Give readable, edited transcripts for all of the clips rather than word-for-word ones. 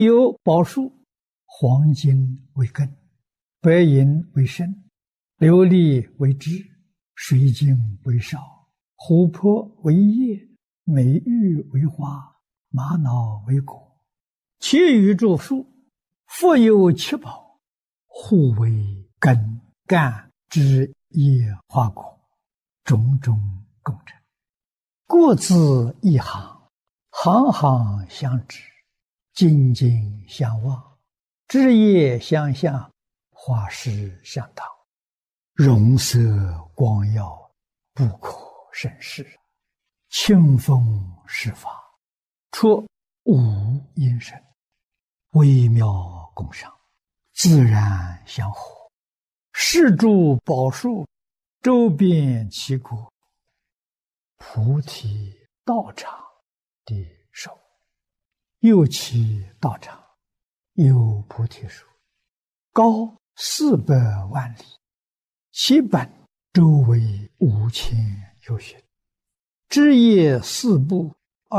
有宝树，黄金为根，白银为身，琉璃为枝，水晶为梢，琥珀为叶，美玉为花，玛瑙为果。其余诸树，复有七宝，互为根、干、枝、叶、花、果，种种共成。各自一行，行行相知，茎茎相望，枝叶相向，花实相当，容色光耀，不可胜视。清风施法，出无因声，微妙共赏，自然相合。是诸宝树，周遍其国，菩提道场的手。又其道场，有菩提树，高400万里，其本周围5000由旬，枝叶四部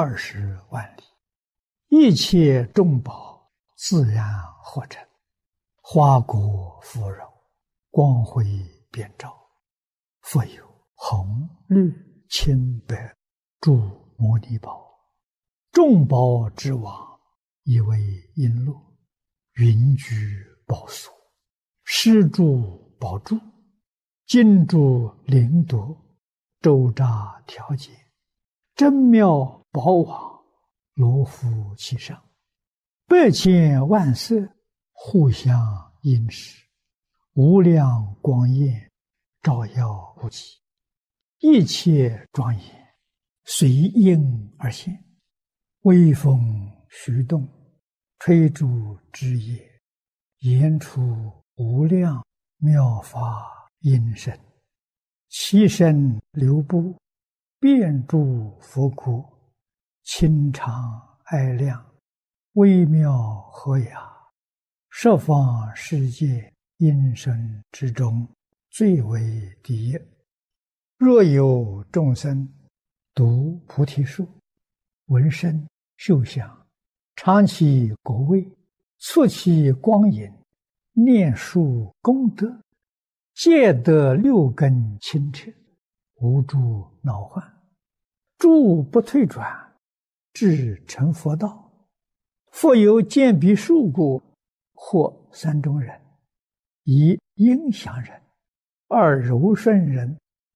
20万里，一切众宝自然合成，花果芙蓉，光辉遍照，复有红绿青白诸摩尼宝，众宝之王，以为璎珞，云居宝所，施诸宝柱，金珠灵夺，周匝调节，真妙宝网，罗浮其上，100千万色，互相映饰，无量光焰，照耀不极，一切庄严，随应而现，微风徐动，吹诸枝叶，言出无量妙法音声，其声流布，遍诸佛国，清长爱亮，微妙和雅，十方世界音声之中，最为第一。若有众生读菩提树，闻声嗅香，尝其果味，触其光影，念树功德，皆得6根清澈，无诸恼患，诸不退转，至成佛道。复有见彼树故，或3种人：一应祥人，2柔顺人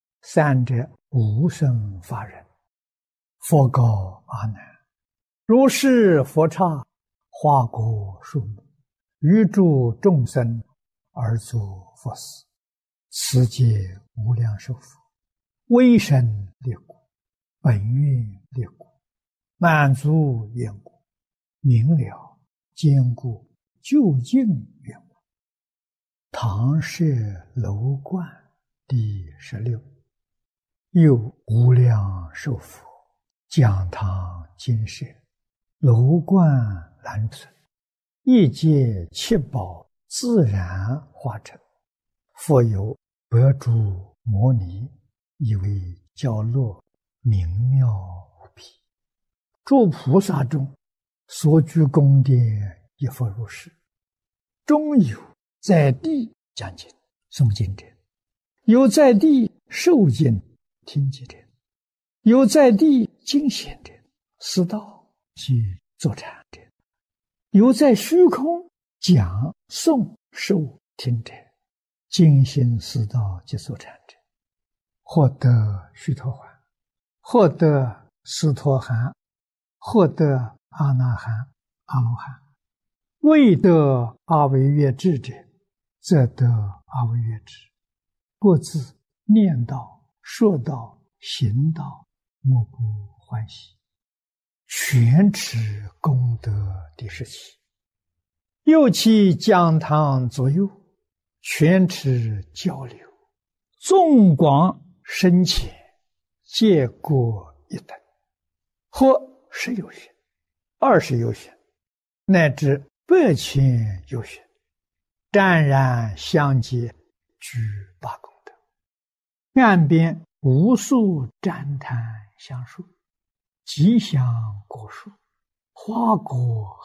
，3者无生法人。佛告阿难：如是佛刹，花果树木，于诸众生而作佛事，此皆无量寿佛，威神力故，本愿力故，满足愿故，明了坚固究竟愿故。唐舍楼观第16。又无量寿佛，讲堂金舍，楼观栏存，一界七宝自然化成，复有100诸摩尼，以为交落，明妙无比。诸菩萨中，所居宫殿亦复如是。中有在地讲经诵经者，有在地受经听经者，有在地经显者，思道及坐禅者，有在虚空讲诵受听者，精心思道及坐禅者，获得须陀洹，获得斯陀含，获得阿那含、阿罗汉。未得阿惟越致者，则得阿惟越致。各自念道、说道、行道，莫不欢喜，全持功德第17。又其讲堂左右，全持交流，纵广深浅，皆各一等，或10由旬、20由旬，乃至100千由旬，湛然相接，具8功德。岸边无数旃檀香树，吉祥果树，花果